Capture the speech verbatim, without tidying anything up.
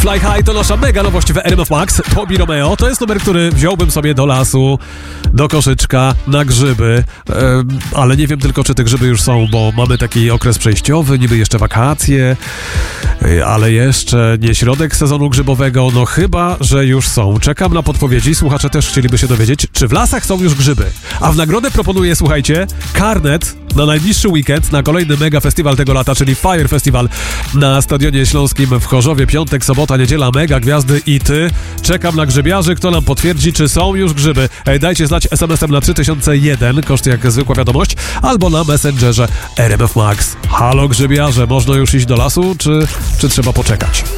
Fly High to nasza mega nowość w R M F Max. Tobi Romeo to jest numer, który wziąłbym sobie do lasu, do koszyczka, na grzyby, e, ale nie wiem tylko, czy te grzyby już są, bo mamy taki okres przejściowy, niby jeszcze wakacje, e, ale jeszcze nie środek sezonu grzybowego, no chyba, że już są. Czekam na podpowiedzi, słuchacze też chcieliby się dowiedzieć, czy w lasach są już grzyby. A w nagrodę proponuję, słuchajcie, karnet na najbliższy weekend, na kolejny mega festiwal tego lata, czyli Fire Festival na Stadionie Śląskim w Chorzowie. Piątek, sobota, niedziela, mega gwiazdy i ty. Czekam na grzybiarzy, kto nam potwierdzi, czy są już grzyby. Ej, dajcie znać es em esem na trzy tysiące jeden, koszt jak zwykła wiadomość, albo na Messengerze R M F Max. Halo grzybiarze, można już iść do lasu, czy, czy trzeba poczekać?